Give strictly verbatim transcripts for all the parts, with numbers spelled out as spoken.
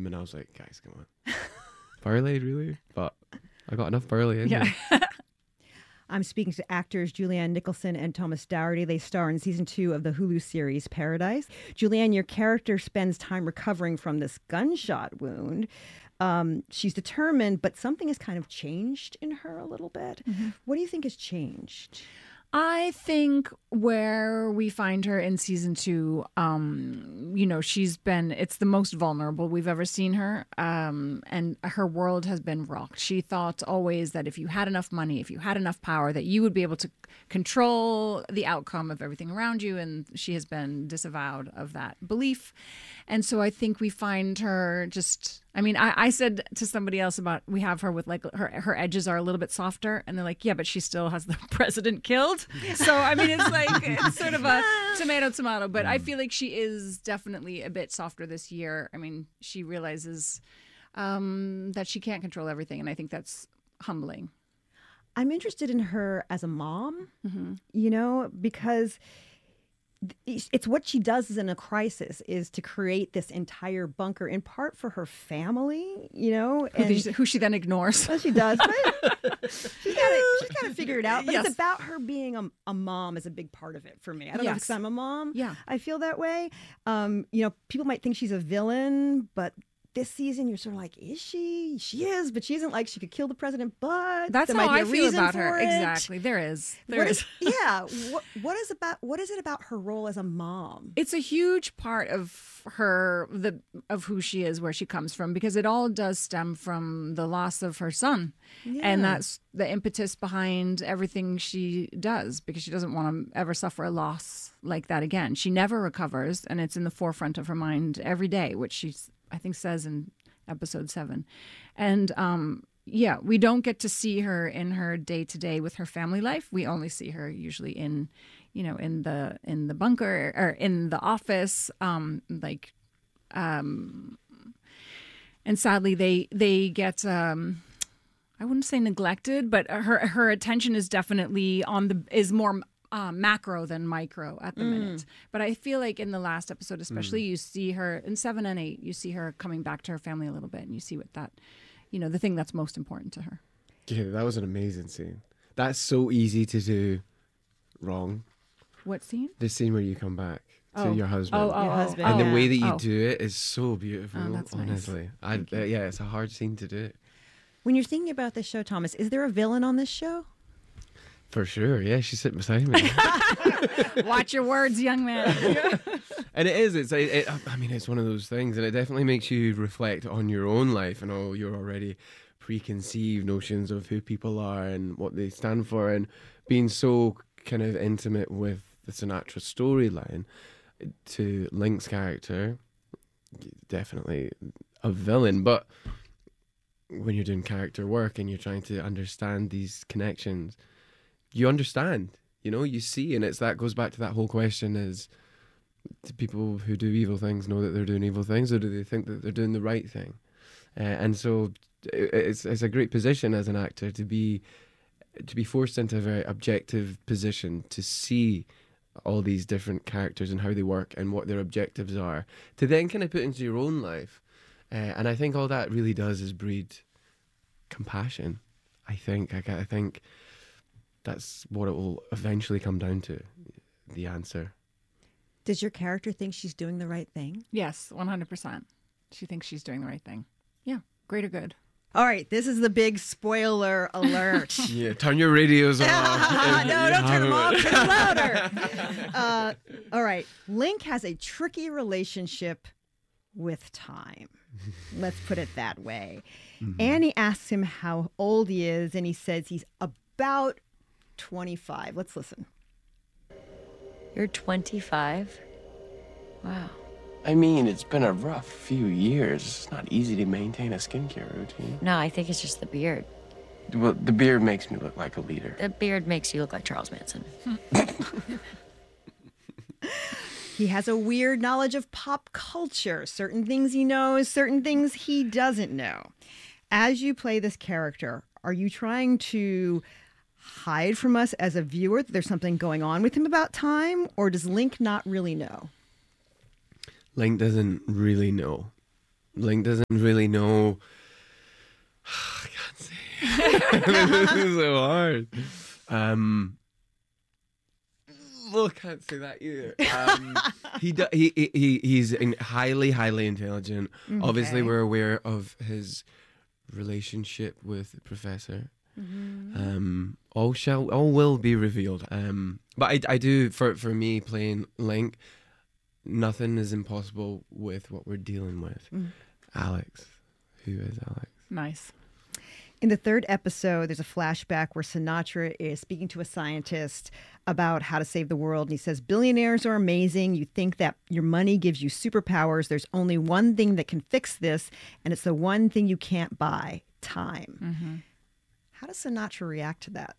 him, and I was like, guys, come on. Burley, really? But I got enough Burley in Yeah. there. I'm speaking to actors Julianne Nicholson and Thomas Dougherty. They star in season two of the Hulu series Paradise. Julianne, your character spends time recovering from this gunshot wound. Um, she's determined, but something has kind of changed in her a little bit. Mm-hmm. What do you think has changed? I think where we find her in season two, um, you know, she's been, it's the most vulnerable we've ever seen her. Um, and her world has been rocked. She thought always that if you had enough money, if you had enough power, that you would be able to control the outcome of everything around you. And she has been disavowed of that belief. And so I think we find her just, I mean, I, I said to somebody else about, we have her with like, her, her edges are a little bit softer. And they're like, yeah, but she still has the president killed. So, I mean, it's like, it's sort of a tomato, tomato. But I feel like she is definitely a bit softer this year. I mean, she realizes um, that she can't control everything. And I think that's humbling. I'm interested in her as a mom, Mm-hmm. you know, because it's what she does in a crisis is to create this entire bunker in part for her family, you know, Who, and they, who she then ignores. well, she does. But she's got to she's got to figure it out. But Yes. it's about her being a, a mom is a big part of it for me. I don't know if Yes. it's 'cause I'm a mom. Yeah. I feel that way. Um, you know, people might think she's a villain, but this season you're sort of like, is she? She is, but she isn't like she could kill the president. But That's there how might be I a feel reason about for her. it. Exactly. There is. There What is. is- yeah. What what is about what is it about her role as a mom? It's a huge part of her, the of who she is, where she comes from, because it all does stem from the loss of her son. Yeah. And that's the impetus behind everything she does, because she doesn't want to ever suffer a loss like that again. She never recovers, and it's in the forefront of her mind every day, which she, I think, says in episode seven. And um, yeah, we don't get to see her in her day to day with her family life. We only see her usually in, you know, in the in the bunker or in the office, um, like, um, and sadly they they get. Um, I wouldn't say neglected, but her her attention is definitely on the is more uh, macro than micro at the Mm. minute. But I feel like in the last episode, especially, you see her in seven and eight. You see her coming back to her family a little bit, and you see what that, you know, the thing that's most important to her. Yeah, that was an amazing scene. That's so easy to do wrong. What scene? The scene where you come back to Oh. your husband. Oh, oh, Your oh, husband, And oh. the way that you Oh. do it is so beautiful, Oh, that's nice. honestly. I, uh, yeah, it's a hard scene to do. When you're thinking about this show, Thomas, is there a villain on this show? For sure, yeah, she's sitting beside me. Watch your words, young man. And it is, it's, it, it, I mean, it's one of those things, and it definitely makes you reflect on your own life and all your already preconceived notions of who people are and what they stand for, and being so kind of intimate with the Sinatra storyline to Link's character, definitely a villain, but when you're doing character work and you're trying to understand these connections, you understand, you know, you see, and it's that goes back to that whole question is, do people who do evil things know that they're doing evil things, or do they think that they're doing the right thing? Uh, and so it's it's a great position as an actor to be to be forced into a very objective position to see all these different characters and how they work and what their objectives are, to then kind of put into your own life. Uh, and I think all that really does is breed compassion. I think I, I think that's what it will eventually come down to, the answer. Does your character think she's doing the right thing? Yes, one hundred percent. She thinks she's doing the right thing. Yeah, greater good. All right, this is the big spoiler alert. Yeah, turn your radios off. no, if don't you turn them off. haven't. Turn them louder. Uh, all right, Link has a tricky relationship with time. Let's put it that way. Mm-hmm. Annie asks him how old he is, and he says he's about twenty-five. Let's listen. You're twenty-five? Wow. I mean, it's been a rough few years. It's not easy to maintain a skincare routine. No, I think it's just the beard. Well, the beard makes me look like a leader. The beard makes you look like Charles Manson. He has a weird knowledge of pop culture. Certain things he knows, certain things he doesn't know. As you play this character, are you trying to hide from us as a viewer that there's something going on with him about time, or does Link not really know? Link doesn't really know. Link doesn't really know. I can't say. This is so hard. Um, well, I can't say that either. Um, he, do, he he he he's in highly highly intelligent. Obviously, Okay. we're aware of his relationship with the professor. Um, all shall all will be revealed. Um, but I I do for for me playing Link, nothing is impossible with what we're dealing with. Alex, who is Alex? Nice. In the third episode, there's a flashback where Sinatra is speaking to a scientist about how to save the world. And he says, billionaires are amazing. You think that your money gives you superpowers. There's only one thing that can fix this, and it's the one thing you can't buy, time. How does Sinatra react to that?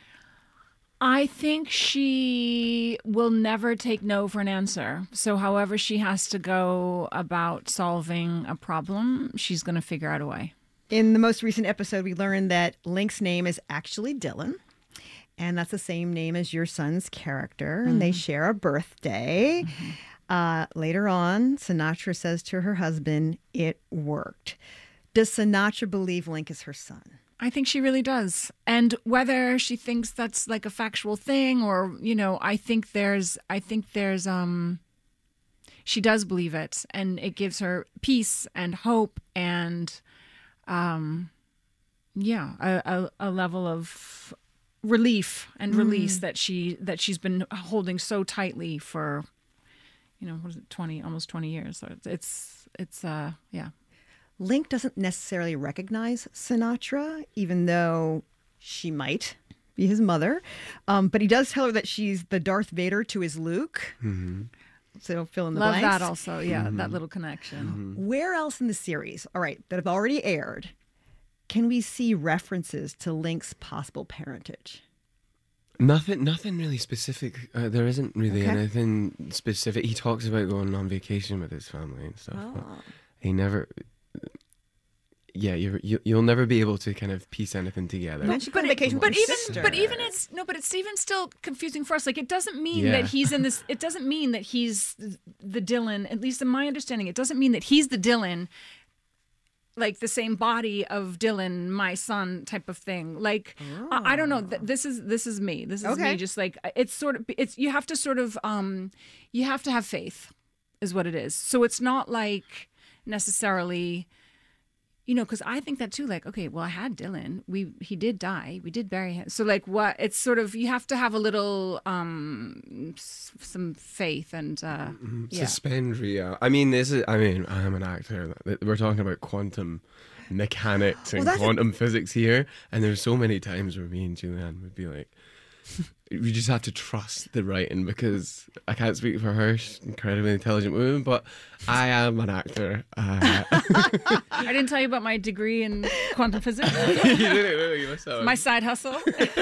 I think she will never take no for an answer. So however she has to go about solving a problem, she's going to figure out a way. In the most recent episode, we learned that Link's name is actually Dylan. And that's the same name as your son's character. And they share a birthday. Uh, later on, Sinatra says to her husband, it worked. Does Sinatra believe Link is her son? I think she really does. And whether she thinks that's like a factual thing or, you know, I think there's, I think there's, um, she does believe it, and it gives her peace and hope and, um, yeah, a, a, a level of relief and release that she, that she's been holding so tightly for, you know, what is it, twenty, almost twenty years. So it's, it's, it's uh, yeah. Link doesn't necessarily recognize Sinatra, even though she might be his mother. Um, but he does tell her that she's the Darth Vader to his Luke. So fill in the Love blanks. that also. Yeah. That little connection. Where else in the series, all right, that have already aired, can we see references to Link's possible parentage? Nothing, nothing really specific. Uh, there isn't really Okay. anything specific. He talks about going on vacation with his family and stuff. But he never. Yeah, you're, you you'll never be able to kind of piece anything together. Then she goes on vacation but with his even sister. but even it's no but it's even still confusing for us. Like, it doesn't mean Yeah. that he's in this, it doesn't mean that he's the Dylan, at least in my understanding, it doesn't mean that he's the Dylan, like the same body of Dylan, my son, type of thing. Like, I, I don't know. Th- This is this is me. This is Okay. me. Just like, it's sort of, it's, you have to sort of um you have to have faith, is what it is. So it's not like necessarily, you know, because I think that too. Like, okay, well, I had Dylan. We he did die. We did bury him. So like, what? It's sort of, you have to have a little um s- some faith and uh yeah. Suspend reality. I mean, this is. I mean, I'm an actor. We're talking about quantum mechanics and that's a- quantum physics here, and there's so many times where me and Julianne would be like, we just have to trust the writing, because I can't speak for her. She's an incredibly intelligent woman, but I am an actor. Uh, I didn't tell you about my degree in quantum physics. you didn't really give us that. My side hustle.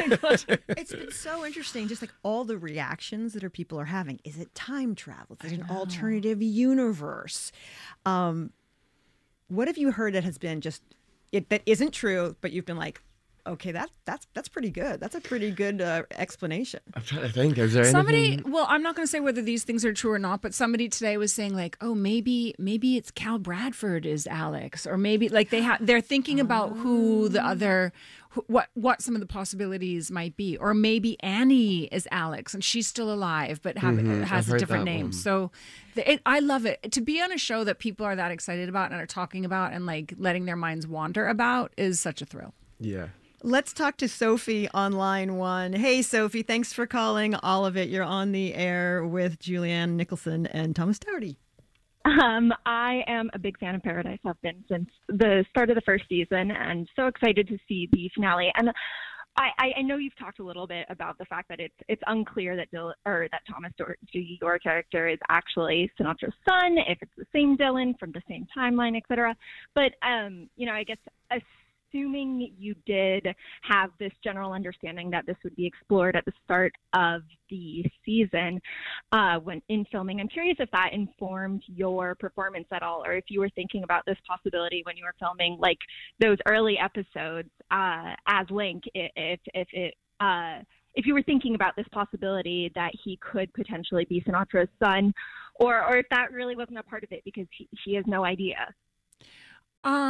It's been so interesting, just like all the reactions that our people are having. Is it time travel? Is it an alternative universe? Um, what have you heard that has been just it, that isn't true, but you've been like, okay, that that's that's pretty good. That's a pretty good uh, explanation. I'm trying to think. Is there Somebody, anything? well, I'm not going to say whether these things are true or not, but somebody today was saying like, oh, maybe, maybe it's Cal Bradford is Alex, or maybe like they have, they're thinking about who the other, who, what, what some of the possibilities might be, or maybe Annie is Alex and she's still alive but have, Mhm, has I've a heard different that name. one. So, the, it, I love it to be on a show that people are that excited about and are talking about and like letting their minds wander about is such a thrill. Yeah. Let's talk to Sophie on line one. Hey, Sophie, thanks for calling all of it. You're on the air with Julianne Nicholson and Thomas Dougherty. Um, I am a big fan of Paradise. I've been since the start of the first season, and so excited to see the finale. And I, I know you've talked a little bit about the fact that it's it's unclear that Dylan, or that Thomas Dougherty, your character, is actually Sinatra's son, if it's the same Dylan from the same timeline, et cetera. But um, you know, I guess assuming you did have this general understanding that this would be explored at the start of the season uh, when in filming, I'm curious if that informed your performance at all, or if you were thinking about this possibility when you were filming, like those early episodes uh, as Link, i- if if it uh, if you were thinking about this possibility that he could potentially be Sinatra's son, or or if that really wasn't a part of it because he, he has no idea.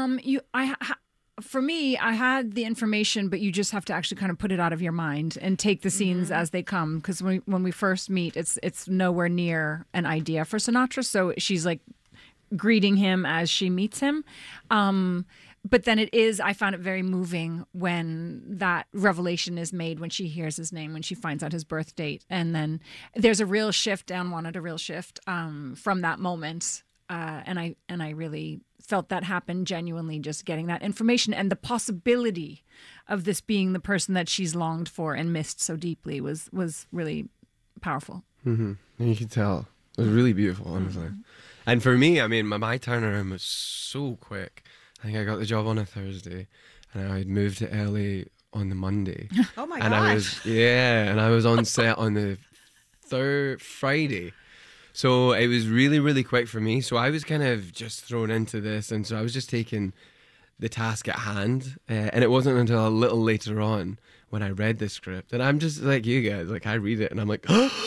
Um, you, I, ha, for me, I had the information, but you just have to actually kind of put it out of your mind and take the scenes mm-hmm. as they come. Because when we, when we first meet, it's it's nowhere near an idea for Sinatra. So she's like greeting him as she meets him. Um, but then it is, I found it very moving when that revelation is made, when she hears his name, when she finds out his birth date. And then there's a real shift. Dan wanted a real shift um, from that moment. Uh, and I and I really felt that happen genuinely, just getting that information and the possibility of this being the person that she's longed for and missed so deeply was was really powerful. Mm-hmm. And you could tell. It was really beautiful, honestly. Mm-hmm. And for me, I mean, my, my turnaround was so quick. I think I got the job on a Thursday, and I'd moved to L A on the Monday. Oh my and gosh! I was yeah, and I was on set on the third Friday. So it was really, really quick for me. So I was kind of just thrown into this. And so I was just taking the task at hand. Uh, and it wasn't until a little later on when I read the script. And I'm just like you guys. Like, I read it and I'm like,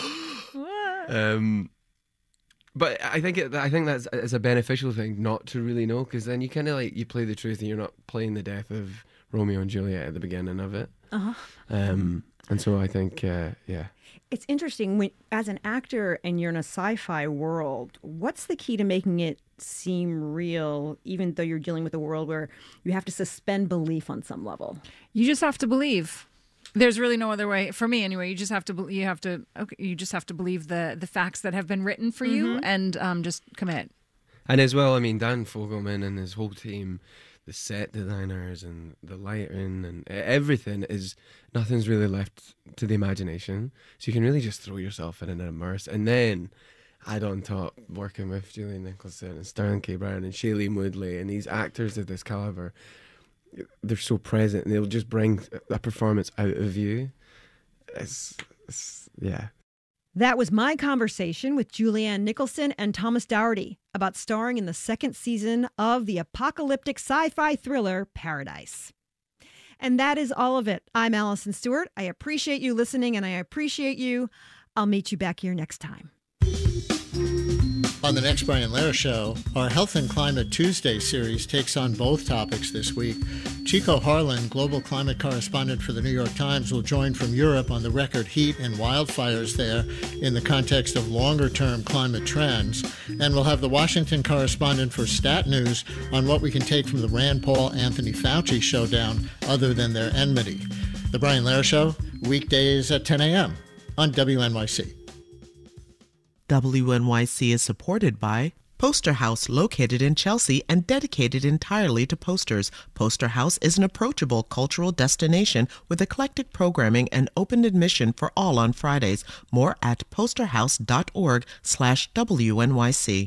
um, but I think it, I think that's it's a beneficial thing not to really know. Because then you kind of like, you play the truth and you're not playing the death of Romeo and Juliet at the beginning of it. Uh-huh. Um, and so I think, uh, yeah. It's interesting when, as an actor and you're in a sci-fi world, what's the key to making it seem real, even though you're dealing with a world where you have to suspend belief on some level? You just have to believe. There's really no other way, for me anyway. You just have to, you have to, okay, you just have to believe the the facts that have been written for mm-hmm. you, and um, just commit. And as well, I mean, Dan Fogelman and his whole team, the set designers and the lighting and everything is, nothing's really left to the imagination. So you can really just throw yourself in and immerse. And then add on top working with Julian Nicholson and Sterling K. Brown and Shailene Woodley and these actors of this caliber. They're so present and they'll just bring a performance out of you. It's, it's yeah. That was my conversation with Julianne Nicholson and Thomas Dougherty about starring in the second season of the apocalyptic sci-fi thriller Paradise. And that is all of it. I'm Allison Stewart. I appreciate you listening, and I appreciate you. I'll meet you back here next time. On the next Brian Lehrer Show, our Health and Climate Tuesday series takes on both topics this week. Chico Harlan, global climate correspondent for the New York Times, will join from Europe on the record heat and wildfires there in the context of longer-term climate trends. And we'll have the Washington correspondent for Stat News on what we can take from the Rand Paul-Anthony Fauci showdown other than their enmity. The Brian Lehrer Show, weekdays at ten a.m. on W N Y C. W N Y C is supported by Poster House, located in Chelsea and dedicated entirely to posters. Poster House is an approachable cultural destination with eclectic programming and open admission for all on Fridays. More at posterhouse.org slash WNYC.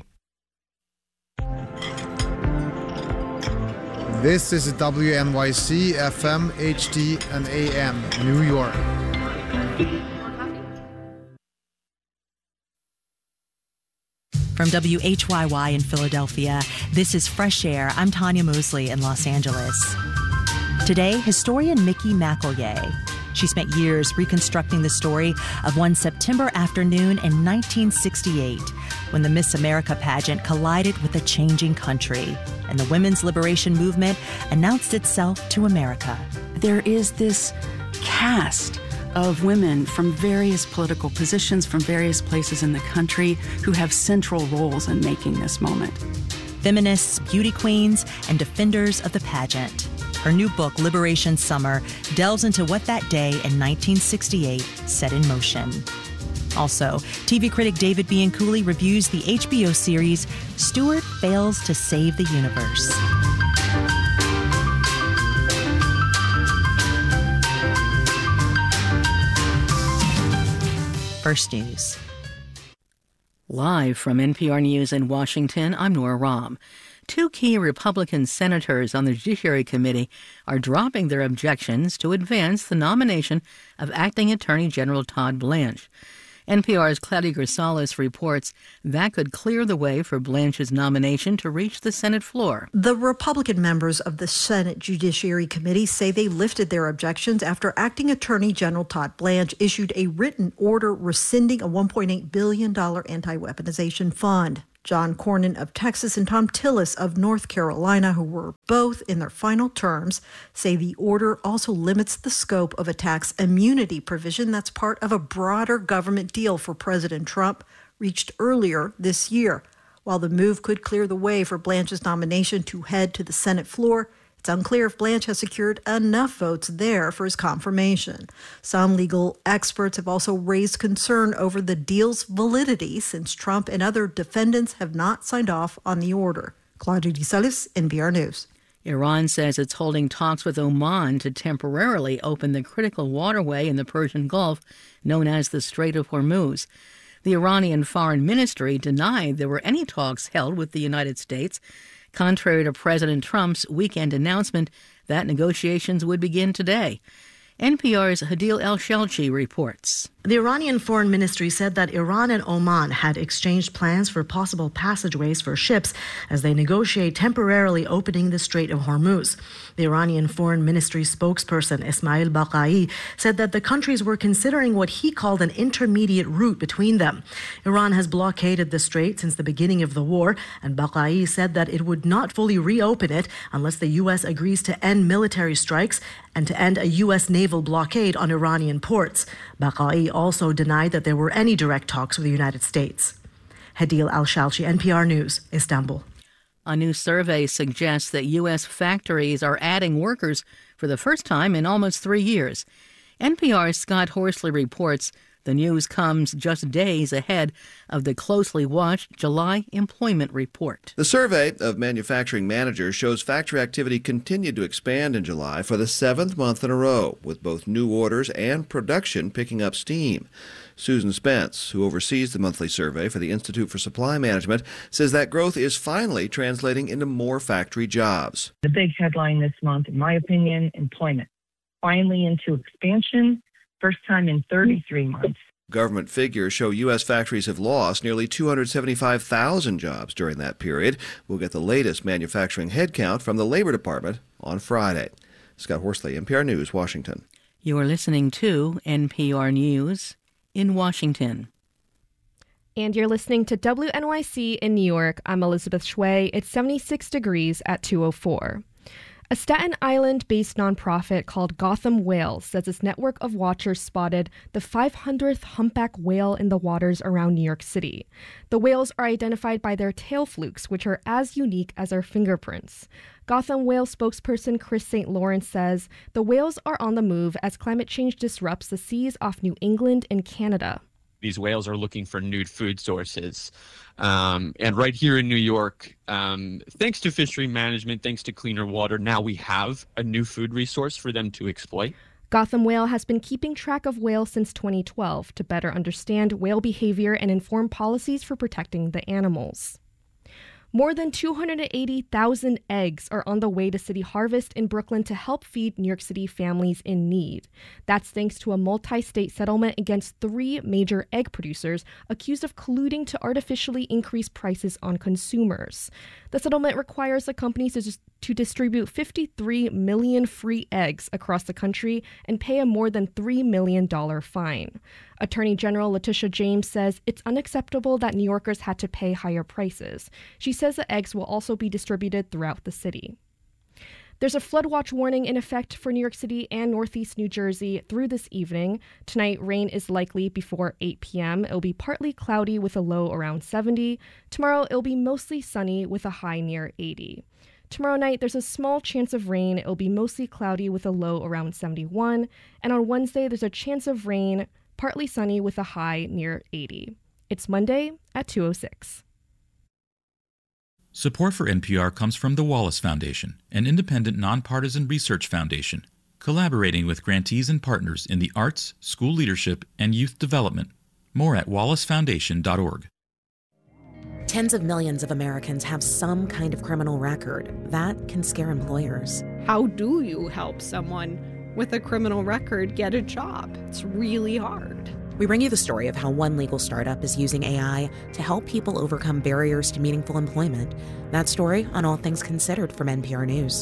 This is W N Y C F M, H D, and A M, New York. From W H Y Y in Philadelphia, this is Fresh Air. I'm Tanya Mosley in Los Angeles. Today, historian Mickey McElroy. She spent years reconstructing the story of one September afternoon in nineteen sixty-eight, when the Miss America pageant collided with a changing country, and the women's liberation movement announced itself to America. There is this cast of women from various political positions, from various places in the country, who have central roles in making this moment. Feminists, beauty queens, and defenders of the pageant. Her new book, Liberation Summer, delves into what that day in nineteen sixty-eight set in motion. Also, T V critic David Bianculli reviews the H B O series Stewart Fails to Save the Universe. First News. Live from N P R News in Washington, I'm Nora Rahm. Two key Republican senators on the Judiciary Committee are dropping their objections to advance the nomination of Acting Attorney General Todd Blanche. N P R's Claudia Grisales reports that could clear the way for Blanche's nomination to reach the Senate floor. The Republican members of the Senate Judiciary Committee say they lifted their objections after Acting Attorney General Todd Blanche issued a written order rescinding a one point eight billion dollars anti-weaponization fund. John Cornyn of Texas and Tom Tillis of North Carolina, who were both in their final terms, say the order also limits the scope of a tax immunity provision that's part of a broader government deal for President Trump reached earlier this year. While the move could clear the way for Blanche's nomination to head to the Senate floor, it's unclear if Blanche has secured enough votes there for his confirmation. Some legal experts have also raised concern over the deal's validity since Trump and other defendants have not signed off on the order. Claudia De Salis, N P R News. Iran says it's holding talks with Oman to temporarily open the critical waterway in the Persian Gulf known as the Strait of Hormuz. The Iranian Foreign Ministry denied there were any talks held with the United States, contrary to President Trump's weekend announcement that negotiations would begin today. N P R's Hadil El-Shelchi reports. The Iranian Foreign Ministry said that Iran and Oman had exchanged plans for possible passageways for ships as they negotiate temporarily opening the Strait of Hormuz. The Iranian Foreign Ministry spokesperson Ismail Baqai said that the countries were considering what he called an intermediate route between them. Iran has blockaded the strait since the beginning of the war, and Baqai said that it would not fully reopen it unless the U S agrees to end military strikes and to end a U S naval blockade on Iranian ports. Baqai also denied that there were any direct talks with the United States. Hadil El-Shelchi, N P R News, Istanbul. A new survey suggests that U S factories are adding workers for the first time in almost three years. N P R's Scott Horsley reports the news comes just days ahead of the closely watched July employment report. The survey of manufacturing managers shows factory activity continued to expand in July for the seventh month in a row, with both new orders and production picking up steam. Susan Spence, who oversees the monthly survey for the Institute for Supply Management, says that growth is finally translating into more factory jobs. The big headline this month, in my opinion, employment. Finally into expansion, first time in thirty-three months. Government figures show U S factories have lost nearly two hundred seventy-five thousand jobs during that period. We'll get the latest manufacturing headcount from the Labor Department on Friday. Scott Horsley, N P R News, Washington. You are listening to N P R News in Washington. And you're listening to W N Y C in New York. I'm Elizabeth Shui. It's seventy-six degrees at two oh four. A Staten Island-based nonprofit called Gotham Whales says its network of watchers spotted the five hundredth humpback whale in the waters around New York City. The whales are identified by their tail flukes, which are as unique as their fingerprints. Gotham Whale spokesperson Chris Saint Laurent says the whales are on the move as climate change disrupts the seas off New England and Canada. These whales are looking for new food sources. Um, and right here in New York, um, thanks to fishery management, thanks to cleaner water, now we have a new food resource for them to exploit. Gotham Whale has been keeping track of whales since twenty twelve to better understand whale behavior and inform policies for protecting the animals. More than two hundred eighty thousand eggs are on the way to City Harvest in Brooklyn to help feed New York City families in need. That's thanks to a multi-state settlement against three major egg producers accused of colluding to artificially increase prices on consumers. The settlement requires the companies to, dis- to distribute fifty-three million free eggs across the country and pay a more than three million dollars fine. Attorney General Letitia James says it's unacceptable that New Yorkers had to pay higher prices. She says the eggs will also be distributed throughout the city. There's a flood watch warning in effect for New York City and Northeast New Jersey through this evening. Tonight, rain is likely before eight p.m. It'll be partly cloudy with a low around seventy. Tomorrow, it'll be mostly sunny with a high near eighty. Tomorrow night, there's a small chance of rain. It'll be mostly cloudy with a low around seventy-one. And on Wednesday, there's a chance of rain, partly sunny with a high near eighty. It's Monday at two oh six. Support for N P R comes from the Wallace Foundation, an independent, nonpartisan research foundation, collaborating with grantees and partners in the arts, school leadership, and youth development. More at wallace foundation dot org. Tens of millions of Americans have some kind of criminal record. That can scare employers. How do you help someone with a criminal record get a job? It's really hard. We bring you the story of how one legal startup is using A I to help people overcome barriers to meaningful employment. That story on All Things Considered from N P R News.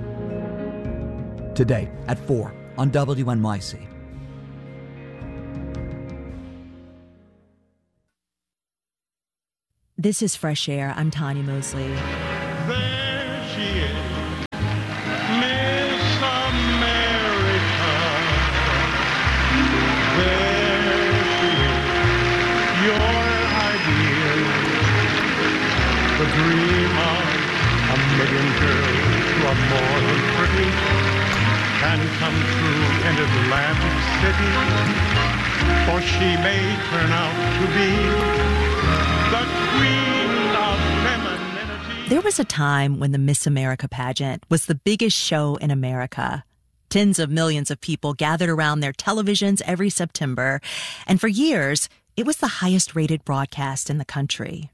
Today at four on W N Y C. This is Fresh Air. I'm Tanya Mosley. There she is, Miss America. There she is, your ideal, the dream of a million girls who are more than pretty, can come true in Atlantic City, for she may turn out to be the queen of femininity. There was a time when the Miss America pageant was the biggest show in America. Tens of millions of people gathered around their televisions every September, and for years, it was the highest-rated broadcast in the country.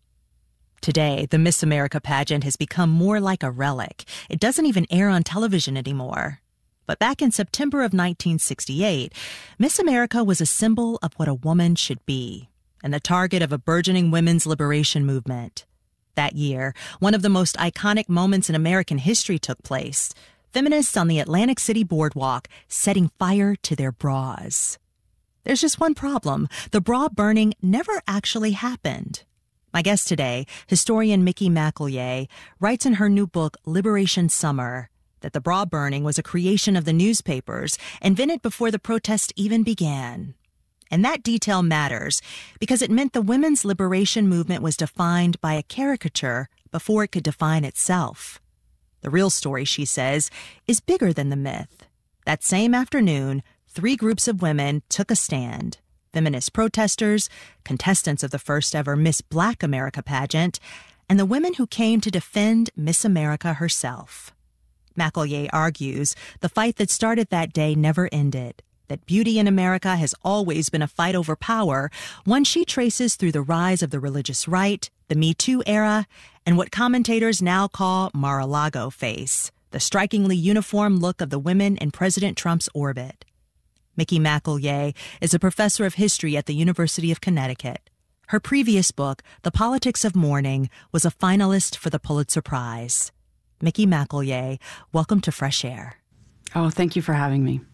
Today, the Miss America pageant has become more like a relic. It doesn't even air on television anymore. But back in September of nineteen sixty-eight, Miss America was a symbol of what a woman should be, and the target of a burgeoning women's liberation movement. That year, one of the most iconic moments in American history took place. Feminists on the Atlantic City boardwalk setting fire to their bras. There's just one problem. The bra burning never actually happened. My guest today, historian Mickey McElliea, writes in her new book, Liberation Summer, that the bra burning was a creation of the newspapers, invented before the protest even began. And that detail matters because it meant the women's liberation movement was defined by a caricature before it could define itself. The real story, she says, is bigger than the myth. That same afternoon, three groups of women took a stand. Feminist protesters, contestants of the first ever Miss Black America pageant, and the women who came to defend Miss America herself. McElliea argues the fight that started that day never ended, that beauty in America has always been a fight over power, one she traces through the rise of the religious right, the Me Too era, and what commentators now call Mar-a-Lago face, the strikingly uniform look of the women in President Trump's orbit. Mickey McElliea is a professor of history at the University of Connecticut. Her previous book, The Politics of Mourning, was a finalist for the Pulitzer Prize. Mickey McElliea, welcome to Fresh Air. Oh, thank you for having me.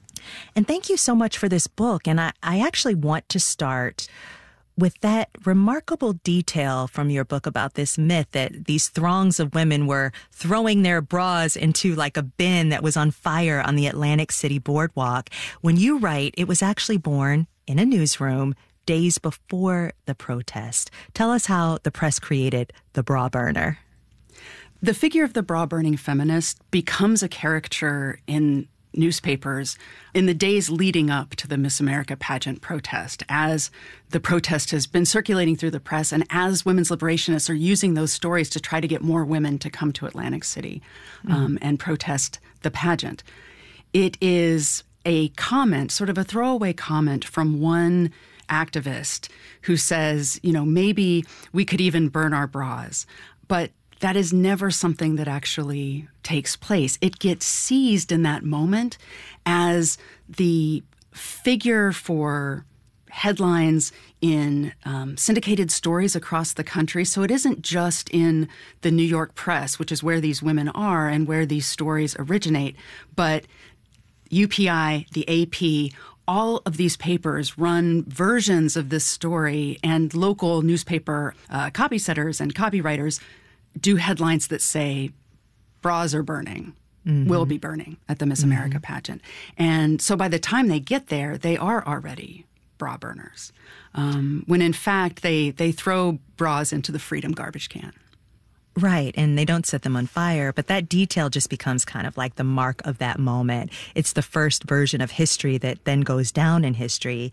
And thank you so much for this book. And I, I actually want to start with that remarkable detail from your book about this myth that these throngs of women were throwing their bras into like a bin that was on fire on the Atlantic City boardwalk. When you write, it was actually born in a newsroom days before the protest. Tell us how the press created the bra burner. The figure of the bra-burning feminist becomes a caricature in newspapers in the days leading up to the Miss America pageant protest, as the protest has been circulating through the press and as women's liberationists are using those stories to try to get more women to come to Atlantic City um, mm. and protest the pageant. It is a comment, sort of a throwaway comment from one activist who says, you know, maybe we could even burn our bras. But that is never something that actually takes place. It gets seized in that moment as the figure for headlines in um, syndicated stories across the country. So it isn't just in the New York press, which is where these women are and where these stories originate, but U P I, the A P, all of these papers run versions of this story, and local newspaper uh, copy setters and copywriters do headlines that say bras are burning, mm-hmm. will be burning at the Miss mm-hmm. America pageant. And so by the time they get there, they are already bra burners, um, when in fact they, they throw bras into the Freedom garbage can. Right, and they don't set them on fire, but that detail just becomes kind of like the mark of that moment. It's the first version of history that then goes down in history.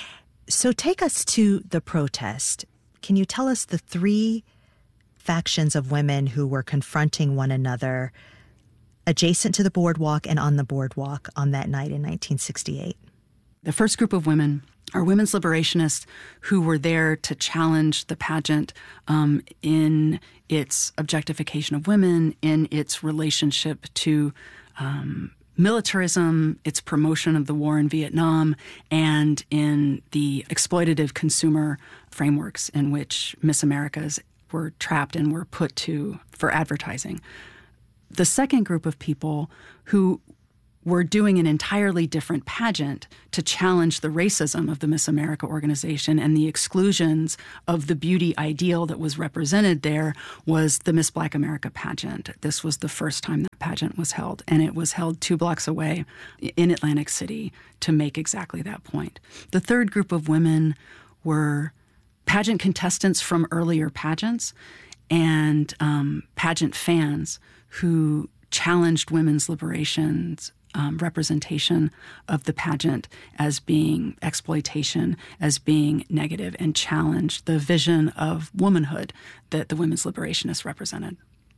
So take us to the protest. Can you tell us the three factions of women who were confronting one another adjacent to the boardwalk and on the boardwalk on that night in nineteen sixty-eight? The first group of women are women's liberationists who were there to challenge the pageant um, in its objectification of women, in its relationship to um, militarism, its promotion of the war in Vietnam, and in the exploitative consumer frameworks in which Miss Americas were trapped and were put to for advertising. The second group of people who were doing an entirely different pageant to challenge the racism of the Miss America organization, and the exclusions of the beauty ideal that was represented there was the Miss Black America pageant. This was the first time that pageant was held, and it was held two blocks away in Atlantic City to make exactly that point. The third group of women were pageant contestants from earlier pageants and um, pageant fans who challenged women's liberations Um, representation of the pageant as being exploitation, as being negative, and challenge the vision of womanhood that the women's liberationists represented.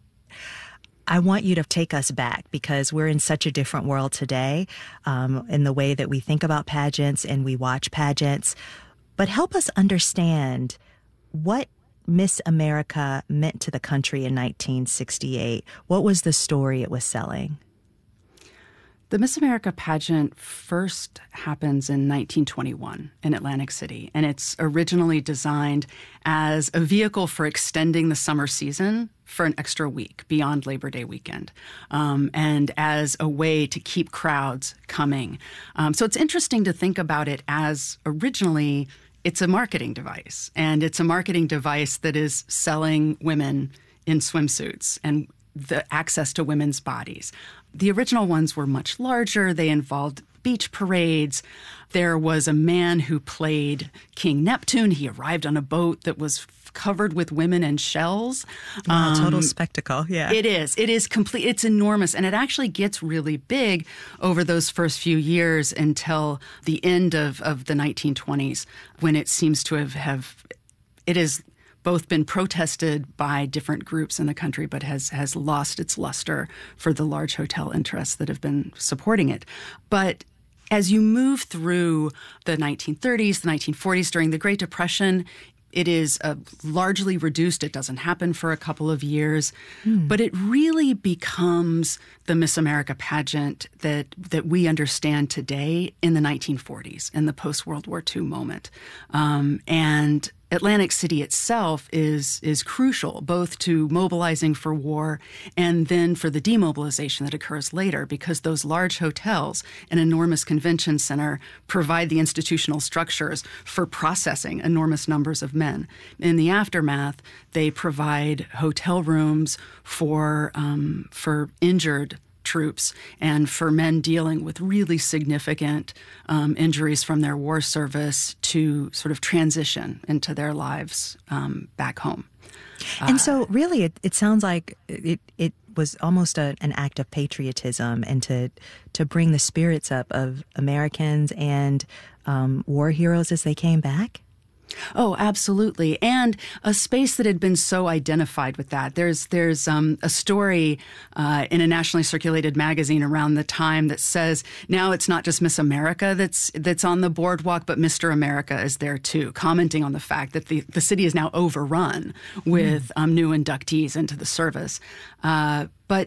I want you to take us back, because we're in such a different world today um, in the way that we think about pageants and we watch pageants. But help us understand what Miss America meant to the country in nineteen sixty-eight. What was the story it was selling? The Miss America pageant first happens in nineteen twenty-one in Atlantic City, and it's originally designed as a vehicle for extending the summer season for an extra week beyond Labor Day weekend, um, and as a way to keep crowds coming. Um, so it's interesting to think about it as originally it's a marketing device, and it's a marketing device that is selling women in swimsuits and the access to women's bodies. The original ones were much larger. They involved beach parades. There was a man who played King Neptune. He arrived on a boat that was covered with women and shells. Wow, total Um, spectacle, yeah. It is. It is complete. It's enormous. And it actually gets really big over those first few years until the end of, of the nineteen twenties, when it seems to have, have it is both been protested by different groups in the country, but has has lost its luster for the large hotel interests that have been supporting it. But as you move through the nineteen thirties, the nineteen forties, during the Great Depression, it is uh, largely reduced. It doesn't happen for a couple of years, Hmm. but it really becomes the Miss America pageant that that we understand today in the nineteen forties, in the post-World War Two moment. Um, and Atlantic City itself is is crucial, both to mobilizing for war and then for the demobilization that occurs later, because those large hotels, an enormous convention center, provide the institutional structures for processing enormous numbers of men. In the aftermath, they provide hotel rooms for um, for injured troops and for men dealing with really significant um, injuries from their war service to sort of transition into their lives um, back home. And so really it, it sounds like it, it was almost a, an act of patriotism, and to, to bring the spirits up of Americans and um, war heroes as they came back. Oh, absolutely. And a space that had been so identified with that. There's there's um, a story uh, in a nationally circulated magazine around the time that says now it's not just Miss America that's that's on the boardwalk, but Mister America is there too, commenting on the fact that the, the city is now overrun with mm. um, new inductees into the service. Uh, but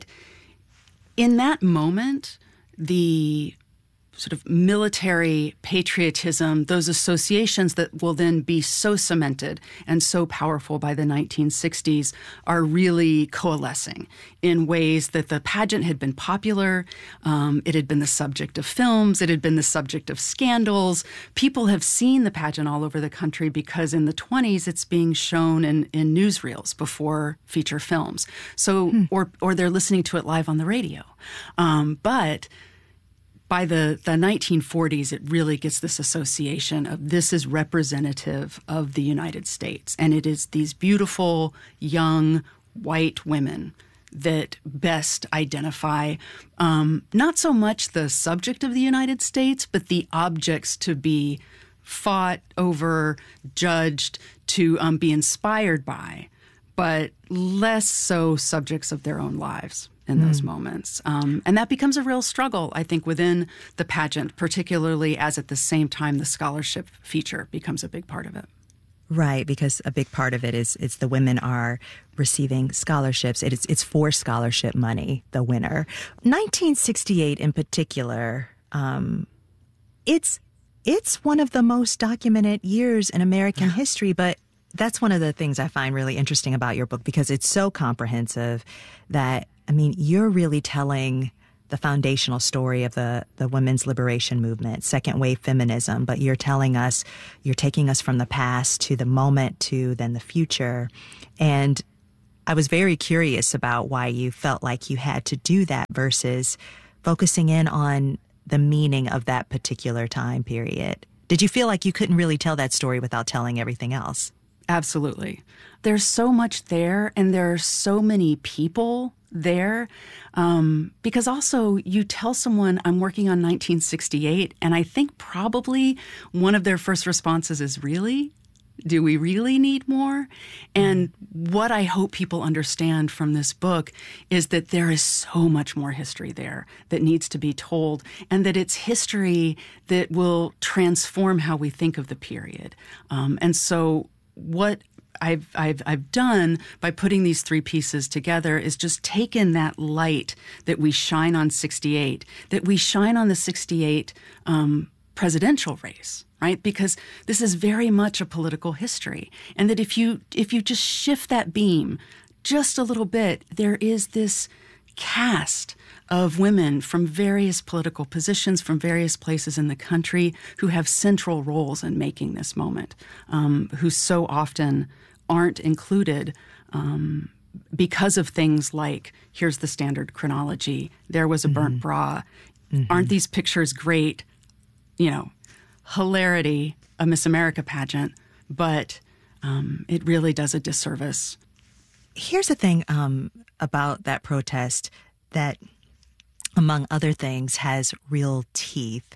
in that moment, the sort of military patriotism, those associations that will then be so cemented and so powerful by the nineteen sixties are really coalescing in ways that the pageant had been popular. Um, it had been the subject of films. It had been the subject of scandals. People have seen the pageant all over the country because in the twenties it's being shown in, in newsreels before feature films. So, hmm. or, or they're listening to it live on the radio. Um, but by the, the nineteen forties, it really gets this association of this is representative of the United States. And it is these beautiful, young, white women that best identify um, not so much the subject of the United States, but the objects to be fought over, judged, to um, be inspired by, but less so subjects of their own lives in those mm. moments. Um, and that becomes a real struggle, I think, within the pageant, particularly as at the same time the scholarship feature becomes a big part of it. Right, because a big part of it is is the women are receiving scholarships. It is, it's for scholarship money, the winner. nineteen sixty-eight in particular, um, it's it's one of the most documented years in American history, but that's one of the things I find really interesting about your book, because it's so comprehensive that, I mean, you're really telling the foundational story of the, the women's liberation movement, second wave feminism, but you're telling us, you're taking us from the past to the moment to then the future. And I was very curious about why you felt like you had to do that versus focusing in on the meaning of that particular time period. Did you feel like you couldn't really tell that story without telling everything else? Absolutely. There's so much there, and there are so many people there. Um, because also, you tell someone, I'm working on nineteen sixty-eight, and I think probably one of their first responses is, really? Do we really need more? And what I hope people understand from this book is that there is so much more history there that needs to be told, and that it's history that will transform how we think of the period. Um, and so what I've, I've, I've done by putting these three pieces together is just taken that light that we shine on sixty-eight, that we shine on the sixty-eight um, presidential race. Right? Because this is very much a political history. And that if you if you just shift that beam just a little bit, there is this cast of women from various political positions, from various places in the country, who have central roles in making this moment, um, who so often aren't included um, because of things like, here's the standard chronology, there was a burnt mm-hmm. bra, mm-hmm. aren't these pictures great, you know, hilarity, a Miss America pageant, but um, it really does a disservice. Here's the thing um, about that protest that, among other things, has real teeth.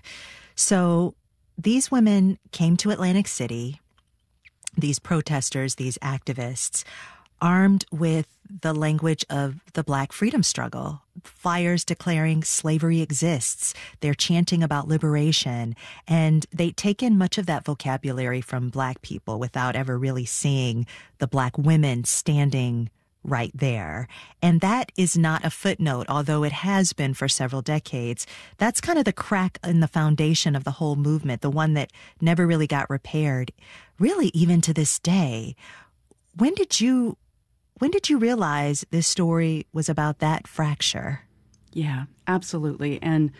So these women came to Atlantic City, these protesters, these activists, armed with the language of the Black freedom struggle, flyers declaring slavery exists. They're chanting about liberation, and they take in much of that vocabulary from Black people without ever really seeing the Black women standing right there. And that is not a footnote, although it has been for several decades. That's kind of the crack in the foundation of the whole movement, the one that never really got repaired, really even to this day. When did you When did you realize this story was about that fracture? Yeah, absolutely. And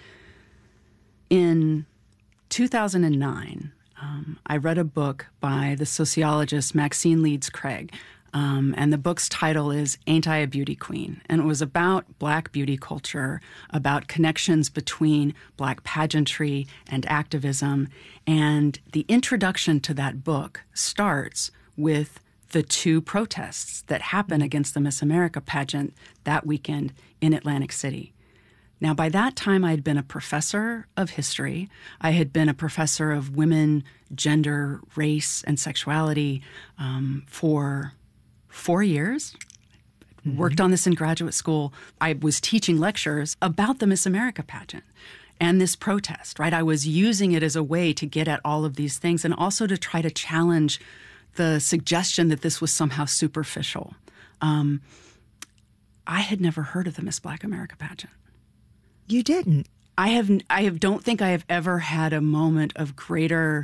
in two thousand nine, um, I read a book by the sociologist Maxine Leeds Craig. Um, and the book's title is Ain't I a Beauty Queen? And it was about Black beauty culture, about connections between Black pageantry and activism. And the introduction to that book starts with the two protests that happen against the Miss America pageant that weekend in Atlantic City. Now, by that time, I had been a professor of history. I had been a professor of women, gender, race, and sexuality um, for four years. Mm-hmm. Worked on this in graduate school. I was teaching lectures about the Miss America pageant and this protest, right? I was using it as a way to get at all of these things, and also to try to challenge the suggestion that this was somehow superficial. Um, I had never heard of the Miss Black America pageant. You didn't? I have. I have. Don't think I have ever had a moment of greater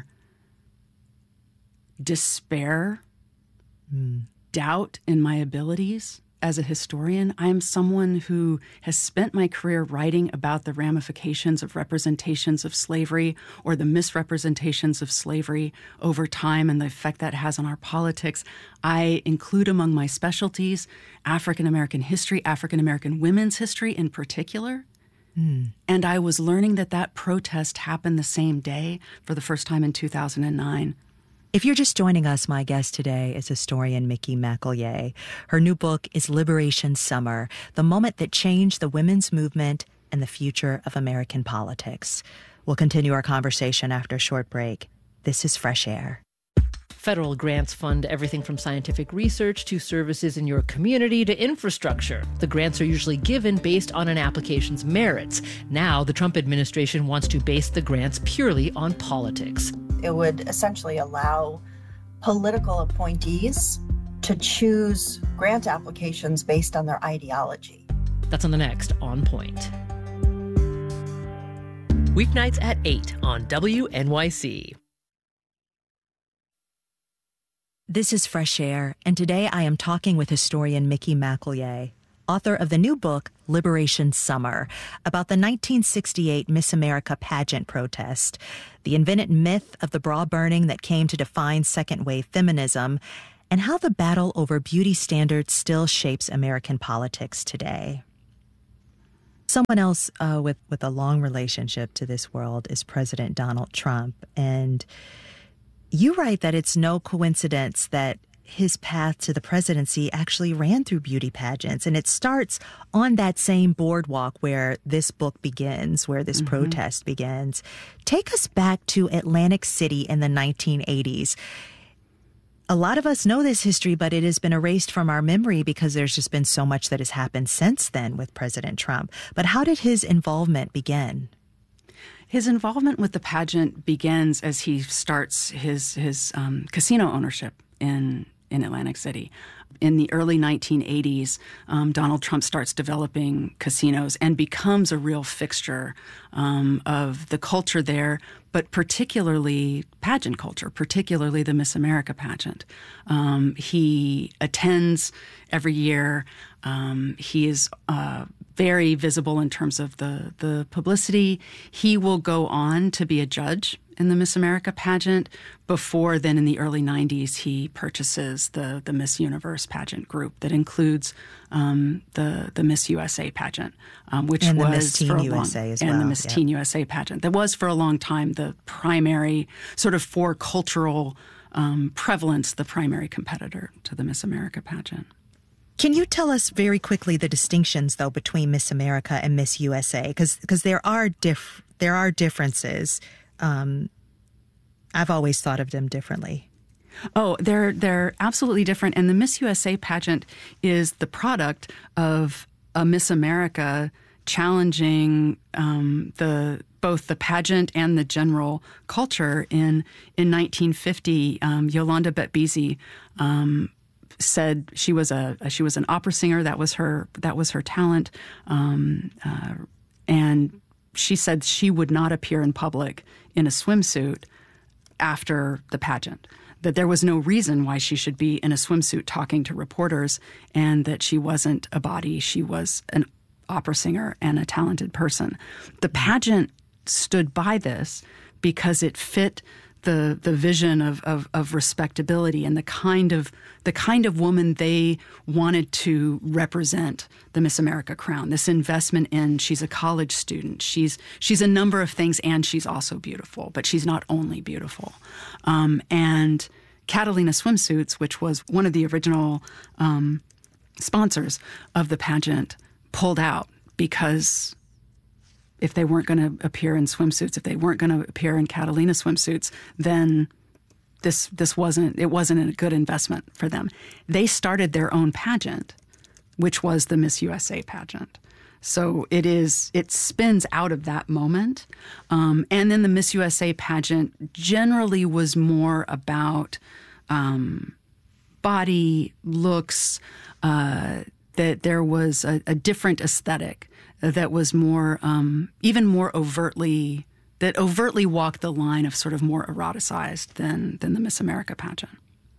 despair, mm. doubt in my abilities as a historian. I am someone who has spent my career writing about the ramifications of representations of slavery, or the misrepresentations of slavery over time, and the effect that has on our politics. I include among my specialties African American history, African American women's history in particular. Mm. And I was learning that that protest happened the same day for the first time in two thousand nine. If you're just joining us, my guest today is historian Mickey McEllier. Her new book is Liberation Summer, the moment that changed the women's movement and the future of American politics. We'll continue our conversation after a short break. This is Fresh Air. Federal grants fund everything from scientific research to services in your community to infrastructure. The grants are usually given based on an application's merits. Now, the Trump administration wants to base the grants purely on politics. It would essentially allow political appointees to choose grant applications based on their ideology. That's on the next On Point. Weeknights at eight on W N Y C. This is Fresh Air, and today I am talking with historian Mickey McEllier. author of the new book, Liberation Summer, about the nineteen sixty-eight Miss America pageant protest, the invented myth of the bra burning that came to define second-wave feminism, and how the battle over beauty standards still shapes American politics today. Someone else uh, with, with a long relationship to this world is President Donald Trump. And you write that it's no coincidence that his path to the presidency actually ran through beauty pageants. And it starts on that same boardwalk where this book begins, where this mm-hmm. protest begins. Take us back to Atlantic City in the nineteen eighties. A lot of us know this history, but it has been erased from our memory because there's just been so much that has happened since then with President Trump. But how did his involvement begin? His involvement with the pageant begins as he starts his his um, casino ownership in in Atlantic City. In the early nineteen eighties, um, Donald Trump starts developing casinos and becomes a real fixture um, of the culture there, but particularly pageant culture, particularly the Miss America pageant. Um, he attends every year. Um, he is uh, very visible in terms of the, the publicity. He will go on to be a judge in the Miss America pageant. Before then, in the early nineties, he purchases the, the Miss Universe pageant group that includes um, the the Miss U S A pageant, um, which and was the Miss Teen for a U S A long, as and well. the Miss Yep. Teen U S A pageant that was for a long time the primary sort of for cultural um, prevalence, the primary competitor to the Miss America pageant. Can you tell us very quickly the distinctions, though, between Miss America and Miss U S A? Because because there are diff there are differences. Um, I've always thought of them differently. Oh, they're they're absolutely different. And the Miss U S A pageant is the product of a Miss America challenging um, the both the pageant and the general culture. In in nineteen fifty, um, Yolanda Bet-Beazy um, said she was a she was an opera singer. That was her that was her talent, um, uh, and she said she would not appear in public in a swimsuit after the pageant, that there was no reason why she should be in a swimsuit talking to reporters, and that she wasn't a body. She was an opera singer and a talented person. The pageant stood by this because it fit the the vision of, of, of respectability and the kind of the kind of woman they wanted to represent the Miss America crown. This investment in she's a college student, she's she's a number of things, and she's also beautiful, but she's not only beautiful. Um, and Catalina Swimsuits, which was one of the original um, sponsors of the pageant, pulled out because if they weren't going to appear in swimsuits, if they weren't going to appear in Catalina swimsuits, then this this wasn't it wasn't a good investment for them. They started their own pageant, which was the Miss U S A pageant. So it is it spins out of that moment, um, and then the Miss U S A pageant generally was more about um, body looks. Uh, that there was a, a different aesthetic that was more, um, even more overtly, that overtly walked the line of sort of more eroticized than than the Miss America pageant.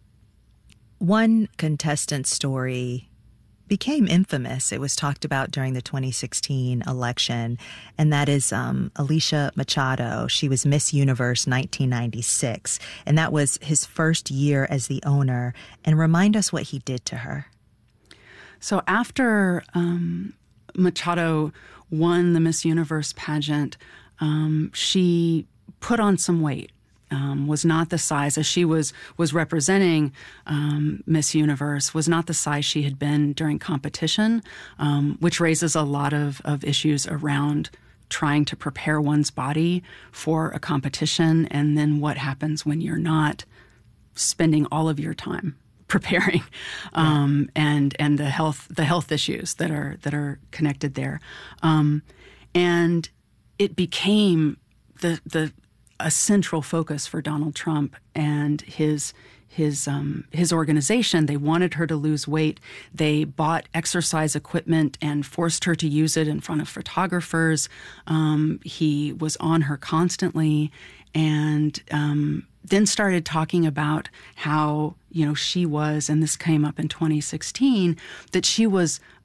One contestant's story became infamous. It was talked about during the twenty sixteen election, and that is um, Alicia Machado. She was Miss Universe nineteen ninety-six, and that was his first year as the owner. And remind us what he did to her. So after um, Machado won the Miss Universe pageant, um, she put on some weight, um, was not the size, as she was was representing um, Miss Universe, was not the size she had been during competition, um, which raises a lot of, of issues around trying to prepare one's body for a competition, and then what happens when you're not spending all of your time preparing, um, yeah. and and the health the health issues that are that are connected there, um, and it became the the a central focus for Donald Trump and his his um, his organization. They wanted her to lose weight. They bought exercise equipment and forced her to use it in front of photographers. Um, he was on her constantly, and um, then started talking about how, you know, she was, and this came up in twenty sixteen, that she was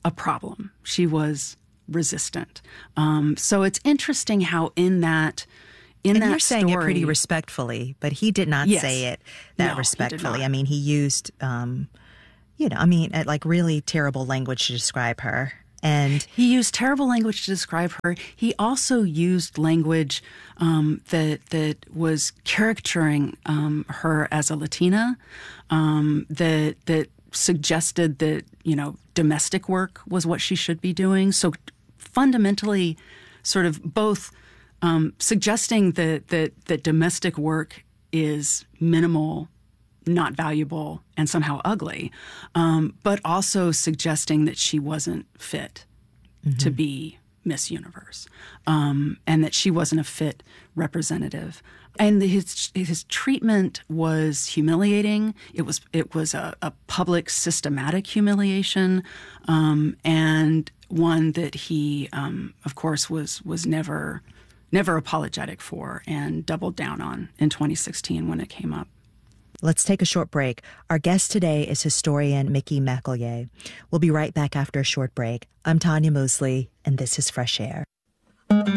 a problem. She was resistant. Um, so it's interesting how in that in and that you're saying story, it pretty respectfully, but he did not yes. say it that No, respectfully. he did not. I mean, he used, um, you know, I mean, like really terrible language to describe her. And he used terrible language to describe her. He also used language um, that that was caricaturing um, her as a Latina, um, that that suggested that, you know, domestic work was what she should be doing. So fundamentally, sort of both um, suggesting that that that domestic work is minimal, not valuable, and somehow ugly, um, but also suggesting that she wasn't fit mm-hmm. to be Miss Universe, um, and that she wasn't a fit representative. And his his treatment was humiliating. It was it was a, a public, systematic humiliation, um, and one that he, um, of course, was was never never apologetic for, and doubled down on in twenty sixteen when it came up. Let's take a short break. Our guest today is historian Mickey McElroy. We'll be right back after a short break. I'm Tanya Mosley, and this is Fresh Air.